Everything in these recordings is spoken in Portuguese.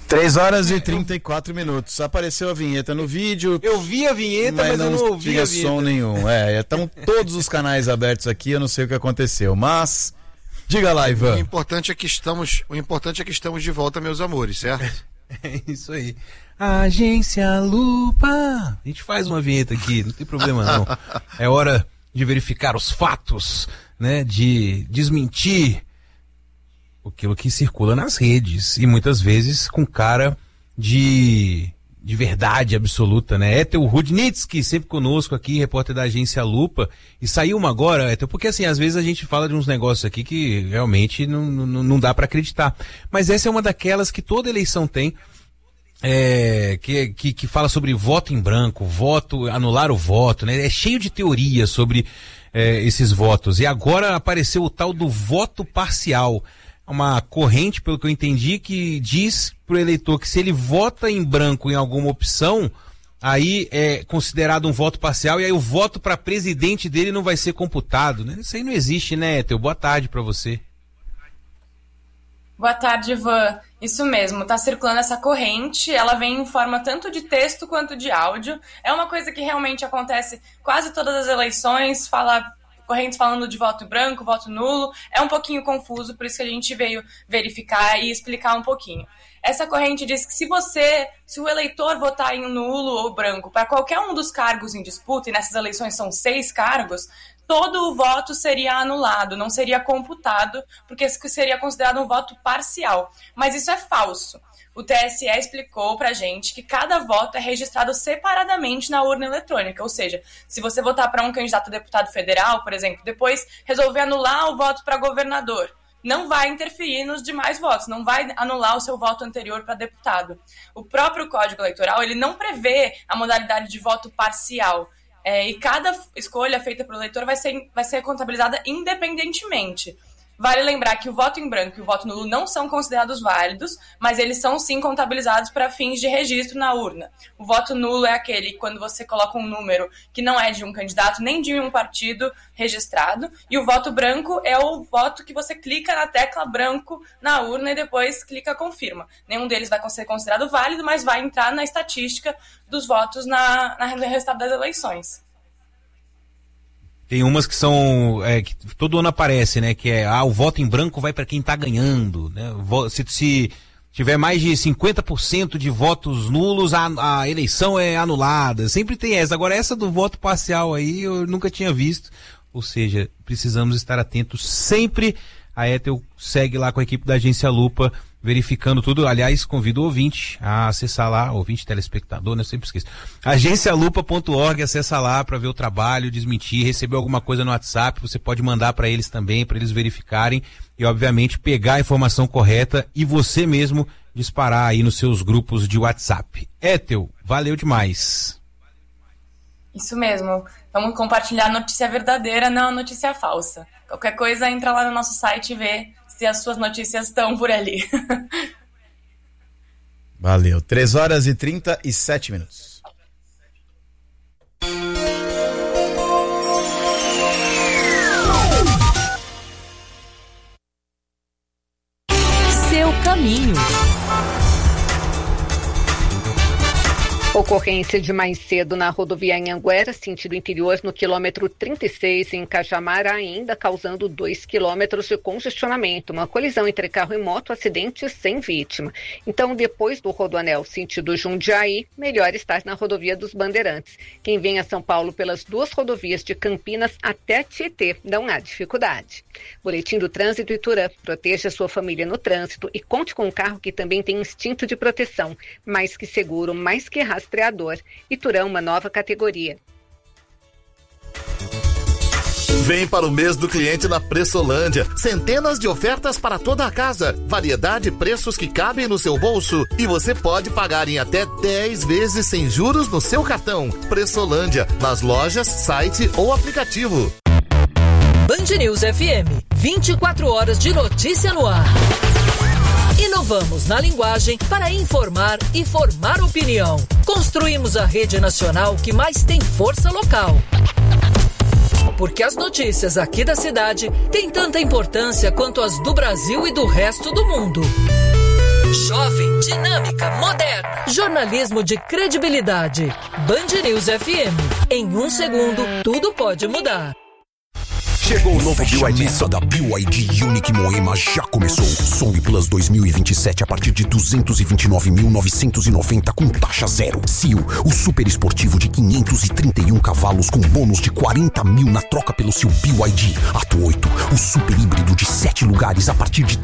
3h34. Apareceu a vinheta no vídeo. Eu vi a vinheta, mas eu não ouvi a vinheta. Som nenhum. Estão todos os canais abertos aqui, eu não sei o que aconteceu, mas diga lá, Ivan. O importante é que estamos de volta, meus amores, certo? É isso aí. Agência Lupa. A gente faz uma vinheta aqui, não tem problema não. É hora de verificar os fatos, né? De desmentir aquilo que circula nas redes e muitas vezes com cara de verdade absoluta, né? Étel Rudnitsky, sempre conosco aqui, repórter da Agência Lupa, e saiu uma agora, Étel, porque assim, às vezes a gente fala de uns negócios aqui que realmente não dá para acreditar, mas essa é uma daquelas que toda eleição tem, que fala sobre voto em branco, anular o voto, né? É cheio de teorias sobre esses votos, e agora apareceu o tal do voto parcial, uma corrente, pelo que eu entendi, que diz pro eleitor que se ele vota em branco em alguma opção, aí é considerado um voto parcial e aí o voto para presidente dele não vai ser computado, né? Isso aí não existe, né, Ethel? Boa tarde para você. Boa tarde, Ivan. Isso mesmo, tá circulando essa corrente, ela vem em forma tanto de texto quanto de áudio. É uma coisa que realmente acontece quase todas as eleições, correntes falando de voto branco, voto nulo, é um pouquinho confuso, por isso que a gente veio verificar e explicar um pouquinho. Essa corrente diz que se o eleitor votar em nulo ou branco para qualquer um dos cargos em disputa, e nessas eleições são 6 cargos, todo o voto seria anulado, não seria computado, porque seria considerado um voto parcial. Mas isso é falso. O TSE explicou pra gente que cada voto é registrado separadamente na urna eletrônica, ou seja, se você votar para um candidato a deputado federal, por exemplo, depois resolver anular o voto para governador, não vai interferir nos demais votos, não vai anular o seu voto anterior para deputado. O próprio Código Eleitoral, ele não prevê a modalidade de voto parcial, e cada escolha feita pelo eleitor vai ser contabilizada independentemente. Vale lembrar que o voto em branco e o voto nulo não são considerados válidos, mas eles são sim contabilizados para fins de registro na urna. O voto nulo é aquele quando você coloca um número que não é de um candidato nem de um partido registrado, e o voto branco é o voto que você clica na tecla branco na urna e depois clica confirma. Nenhum deles vai ser considerado válido, mas vai entrar na estatística dos votos no resultado das eleições. Tem umas que são, que todo ano aparece, né? Que o voto em branco vai para quem tá ganhando, né? Se tiver mais de 50% de votos nulos, a eleição é anulada. Sempre tem essa. Agora, essa do voto parcial aí, eu nunca tinha visto. Ou seja, precisamos estar atentos sempre. A Étel segue lá com a equipe da Agência Lupa, verificando tudo. Aliás, convido o ouvinte a acessar lá, ouvinte telespectador, né? Eu sempre esqueço. agencialupa.org, acessa lá para ver o trabalho, desmentir, recebeu alguma coisa no WhatsApp, você pode mandar para eles também, para eles verificarem e, obviamente, pegar a informação correta e você mesmo disparar aí nos seus grupos de WhatsApp. Étel, valeu demais. Isso mesmo. Vamos compartilhar a notícia verdadeira, não a notícia falsa. Qualquer coisa, entra lá no nosso site e vê se as suas notícias estão por ali. Valeu. 3h37. Seu caminho. Ocorrência de mais cedo na rodovia Anhanguera, sentido interior, no quilômetro 36, em Cajamar, ainda causando 2 quilômetros de congestionamento. Uma colisão entre carro e moto, acidente sem vítima. Então, depois do Rodoanel, sentido Jundiaí, melhor estar na rodovia dos Bandeirantes. Quem vem a São Paulo pelas 2 rodovias de Campinas até Tietê, não há dificuldade. Boletim do Trânsito Iturã. Proteja sua família no trânsito e conte com um carro que também tem instinto de proteção. Mais que seguro, mais que rastreador. Iturã, uma nova categoria. Vem para o mês do cliente na Pressolândia. Centenas de ofertas para toda a casa. Variedade e preços que cabem no seu bolso. E você pode pagar em até 10 vezes sem juros no seu cartão. Pressolândia, nas lojas, site ou aplicativo. Band News FM, 24 horas de notícia no ar. Inovamos na linguagem para informar e formar opinião. Construímos a rede nacional que mais tem força local. Porque as notícias aqui da cidade têm tanta importância quanto as do Brasil e do resto do mundo. Jovem, dinâmica, moderna. Jornalismo de credibilidade. Band News FM. Em 1 segundo, tudo pode mudar. Chegou o novo BYD. Da BYD Unique Moema já começou. Song Plus 2027 a partir de 229.990 com taxa zero. Seal, o super esportivo de 531 cavalos com bônus de 40 mil na troca pelo seu BYD. Ato 8, o super híbrido de 7 lugares a partir de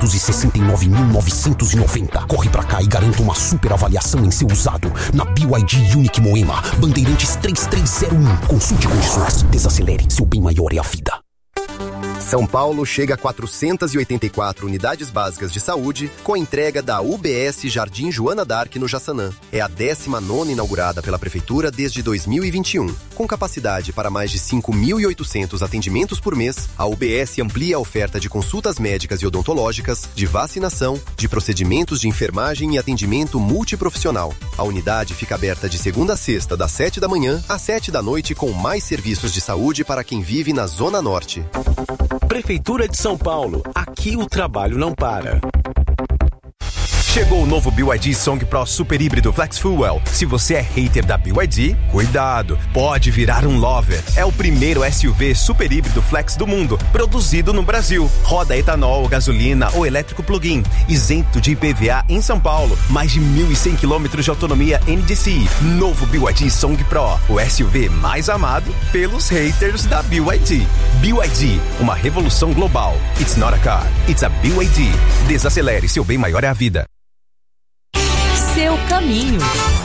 369.990. Corre pra cá e garanta uma super avaliação em seu usado na BYD Unique Moema. Bandeirantes 3301. Consulte condições. Desacelere. Seu bem maior é a vida. São Paulo chega a 484 unidades básicas de saúde com entrega da UBS Jardim Joana d'Arc no Jaçanã. É a 19ª inaugurada pela Prefeitura desde 2021. Com capacidade para mais de 5.800 atendimentos por mês, a UBS amplia a oferta de consultas médicas e odontológicas, de vacinação, de procedimentos de enfermagem e atendimento multiprofissional. A unidade fica aberta de segunda a sexta, das 7 da manhã às 7 da noite, com mais serviços de saúde para quem vive na Zona Norte. Prefeitura de São Paulo. Aqui o trabalho não para. Chegou o novo BYD Song Pro Super Híbrido Flex Fuel. Se você é hater da BYD, cuidado, pode virar um lover. É o primeiro SUV super híbrido flex do mundo, produzido no Brasil. Roda etanol, gasolina ou elétrico plug-in, isento de IPVA em São Paulo. Mais de 1.100 km de autonomia NDCi. Novo BYD Song Pro, o SUV mais amado pelos haters da BYD. BYD, uma revolução global. It's not a car, it's a BYD. Desacelere, seu bem maior é a vida. Seu caminho.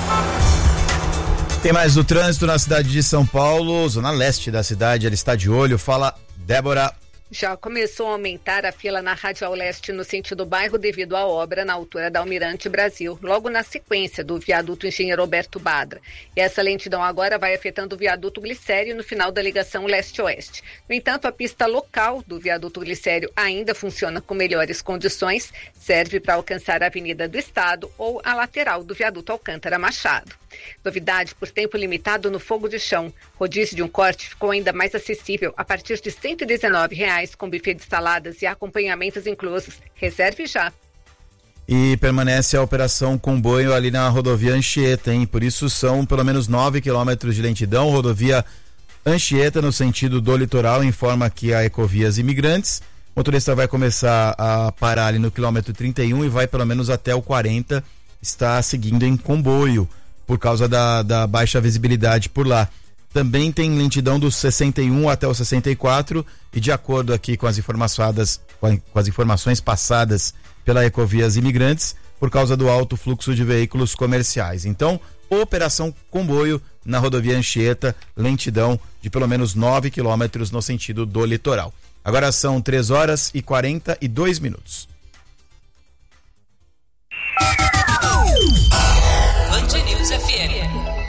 Tem mais do trânsito na cidade de São Paulo, zona leste da cidade, ela está de olho. Fala, Débora. Já começou a aumentar a fila na Radial Leste no sentido bairro devido à obra na altura da Almirante Brasil, logo na sequência do viaduto Engenheiro Alberto Badra. E essa lentidão agora vai afetando o viaduto Glicério no final da ligação leste-oeste. No entanto, a pista local do viaduto Glicério ainda funciona com melhores condições, serve para alcançar a Avenida do Estado ou a lateral do viaduto Alcântara Machado. Novidade por tempo limitado no fogo de chão. Rodízio de um corte ficou ainda mais acessível a partir de R$ 119, com buffet de saladas e acompanhamentos inclusos. Reserve já. E permanece a operação comboio ali na rodovia Anchieta, hein? Por isso são pelo menos 9 quilômetros de lentidão. Rodovia Anchieta no sentido do litoral, informa que a Ecovias Imigrantes. O motorista vai começar a parar ali no quilômetro 31 e vai pelo menos até o 40. Está seguindo em comboio por causa da baixa visibilidade por lá. Também tem lentidão do 61 até o 64 e de acordo aqui com as informações passadas pela Ecovias Imigrantes, por causa do alto fluxo de veículos comerciais. Então, operação comboio na rodovia Anchieta, lentidão de pelo menos 9 quilômetros no sentido do litoral. Agora são 3h42. Band News FM.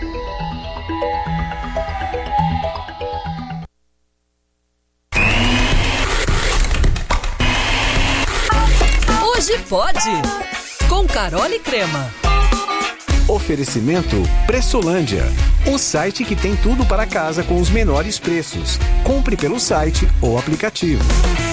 Hoje pode. Com Carol e Crema. Oferecimento Pressolândia, o site que tem tudo para casa com os menores preços. Compre pelo site ou aplicativo.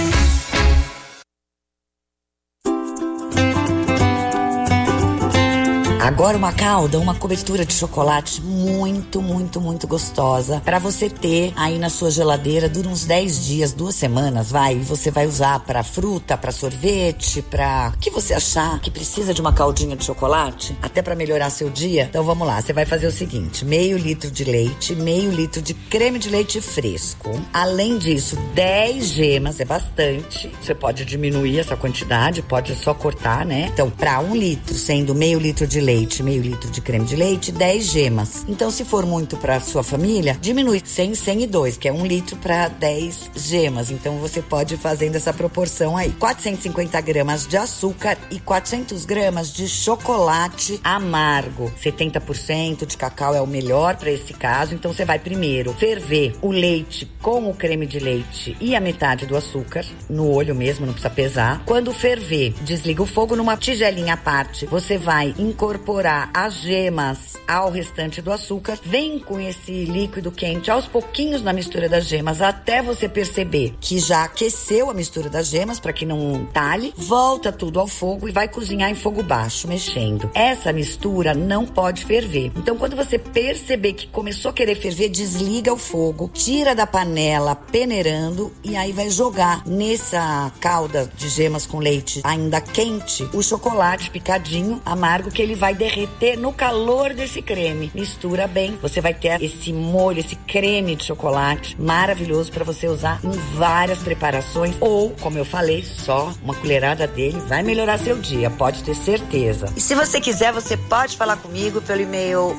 Agora uma calda, uma cobertura de chocolate muito, muito, muito gostosa para você ter aí na sua geladeira, dura uns 10 dias, 2 semanas, vai, e você vai usar para fruta, para sorvete, para o que você achar que precisa de uma caldinha de chocolate, até para melhorar seu dia. Então vamos lá, você vai fazer o seguinte: meio litro de leite, meio litro de creme de leite fresco. Além disso, 10 gemas, é bastante. Você pode diminuir essa quantidade, pode só cortar, né? Então, para 1 litro, sendo meio litro de leite, meio litro de creme de leite, 10 gemas. Então, se for muito para sua família, diminui 100, 100 e 2, que é 1 litro para 10 gemas. Então, você pode ir fazendo essa proporção aí. 450 gramas de açúcar e 400 gramas de chocolate amargo. 70% de cacau é o melhor para esse caso. Então, você vai primeiro ferver o leite com o creme de leite e a metade do açúcar, no olho mesmo, não precisa pesar. Quando ferver, desliga o fogo numa tigelinha à parte. Você vai incorporar incorporar as gemas ao restante do açúcar. Vem com esse líquido quente aos pouquinhos na mistura das gemas, até você perceber que já aqueceu a mistura das gemas, para que não talhe. Volta tudo ao fogo e vai cozinhar em fogo baixo, mexendo. Essa mistura não pode ferver. Então, quando você perceber que começou a querer ferver, desliga o fogo, tira da panela peneirando e aí vai jogar nessa calda de gemas com leite ainda quente o chocolate picadinho amargo, que ele vai derreter no calor desse creme. Mistura bem, você vai ter esse molho, esse creme de chocolate maravilhoso para você usar em várias preparações, ou, como eu falei, só uma colherada dele vai melhorar seu dia, pode ter certeza. E se você quiser, você pode falar comigo pelo e-mail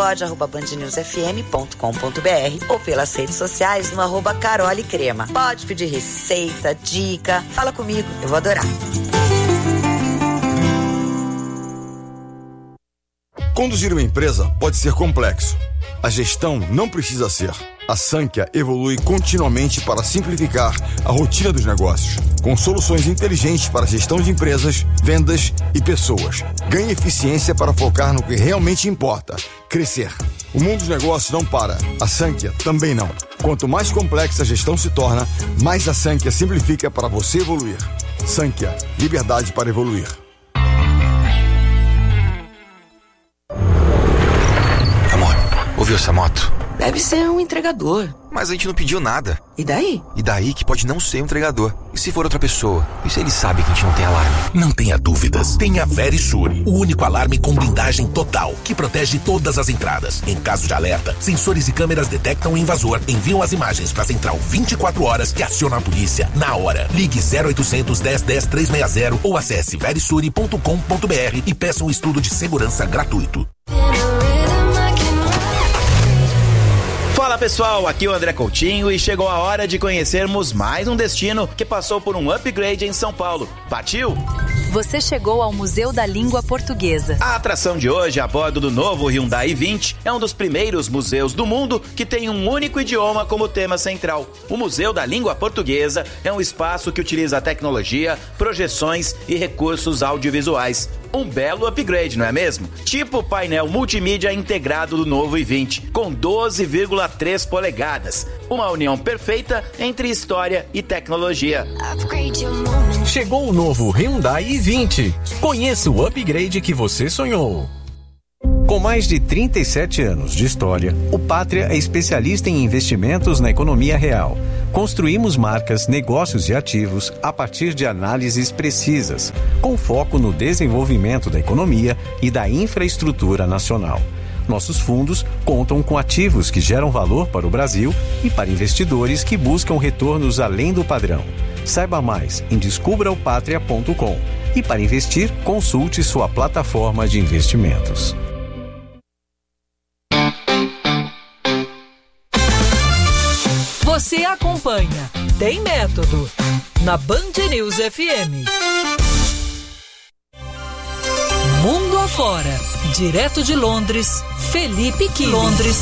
hojepode@bandnewsfm.com.br ou pelas redes sociais no @carolecrema. Pode pedir receita, dica, fala comigo, eu vou adorar. Conduzir uma empresa pode ser complexo. A gestão não precisa ser. A Sankhya evolui continuamente para simplificar a rotina dos negócios, com soluções inteligentes para a gestão de empresas, vendas e pessoas. Ganhe eficiência para focar no que realmente importa: crescer. O mundo dos negócios não para. A Sankhya também não. Quanto mais complexa a gestão se torna, mais a Sankhya simplifica para você evoluir. Sankhya, liberdade para evoluir. Amor, ouviu essa moto? Deve ser um entregador. Mas a gente não pediu nada. E daí? E daí que pode não ser um entregador. E se for outra pessoa? E se ele sabe que a gente não tem alarme? Não tenha dúvidas. Tenha Verisure, o único alarme com blindagem total, que protege todas as entradas. Em caso de alerta, sensores e câmeras detectam o invasor, enviam as imagens para a central 24 horas e aciona a polícia na hora. Ligue 0800 10 10 360 ou acesse verisure.com.br e peça um estudo de segurança gratuito. Fala pessoal, aqui é o André Coutinho e chegou a hora de conhecermos mais um destino que passou por um upgrade em São Paulo. Partiu? Você chegou ao Museu da Língua Portuguesa. A atração de hoje, a bordo do novo Hyundai i20, é um dos primeiros museus do mundo que tem um único idioma como tema central. O Museu da Língua Portuguesa é um espaço que utiliza tecnologia, projeções e recursos audiovisuais. Um belo upgrade, não é mesmo? Tipo o painel multimídia integrado do novo i20, com 12,3 polegadas. Uma união perfeita entre história e tecnologia. Chegou o novo Hyundai i20. Conheça o upgrade que você sonhou. Com mais de 37 anos de história, o Pátria é especialista em investimentos na economia real. Construímos marcas, negócios e ativos a partir de análises precisas, com foco no desenvolvimento da economia e da infraestrutura nacional. Nossos fundos contam com ativos que geram valor para o Brasil e para investidores que buscam retornos além do padrão. Saiba mais em descubraopatria.com e para investir, consulte sua plataforma de investimentos. Você acompanha Tem Método na Band News FM. Mundo afora, direto de Londres, Felipe Kili.